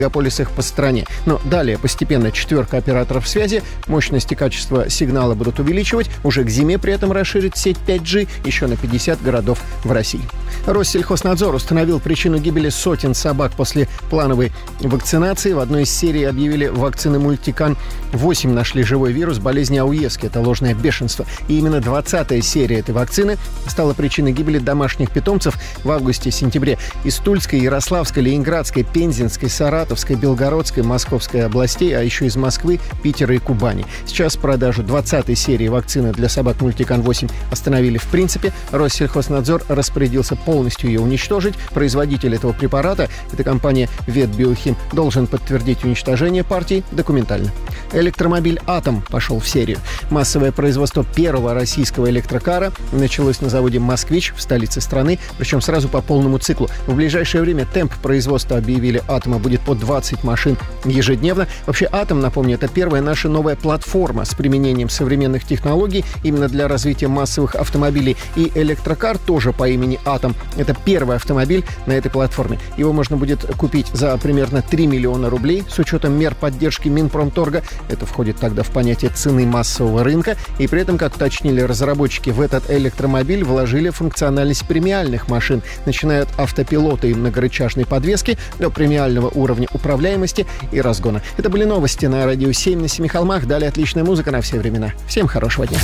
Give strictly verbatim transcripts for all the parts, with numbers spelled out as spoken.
мегаполисах по стране. Но далее постепенно четверка операторов связи мощность и качество сигнала будут увеличивать. Уже к зиме при этом расширит сеть пять джи еще на пятьдесят городов в России. Россельхознадзор установил причину гибели сотен собак после плановой вакцинации. В одной из серий объявили вакцины Мультикан. восемь нашли живой вирус болезни Ауевски. Это ложное бешенство. И именно двадцатая серия этой вакцины стала причиной гибели домашних питомцев в августе-сентябре из Тульской, Ярославской, Ленинградской, Пензенской, Саратовской, Белгородской, Московской областей, а еще из Москвы, Питера и Кубани. Сейчас продажу двадцатой серии вакцины для собак Мультикан восемь остановили в принципе. Россельхознадзор распорядился полностью ее уничтожить. Производитель этого препарата, это компания Ветбиохим, должен подтвердить уничтожение партии документально. Электромобиль «Атом» пошел в серию. Массовое производство первого российского электрокара началось на заводе «Москвич» в столице страны, причем сразу по полному циклу. В ближайшее время темп производства, объявили, «Атома» будет по двадцать машин ежедневно. Вообще, «Атом», напомню, это первая наша новая платформа с применением современных технологий именно для развития массовых автомобилей. И электрокар тоже по имени «Атом». Это первый автомобиль на этой платформе. Его можно будет купить за примерно три миллиона рублей с учетом мер поддержки Минпромторга. Это входит тогда в понятие цены массового рынка. И при этом, как уточнили разработчики, в этот электромобиль вложили функциональность премиальных машин, начиная от автопилота и многорычажной подвески до премиального уровня управляемости и разгона. Это были новости на Радио семь на Семи холмах. Далее отличная музыка на все времена. Всем хорошего дня.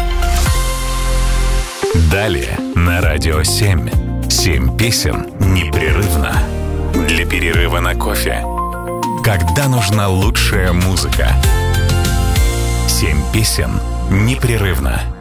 Далее на Радио семь. Семь песен непрерывно. Для перерыва на кофе. Когда нужна лучшая музыка. Семь песен непрерывно.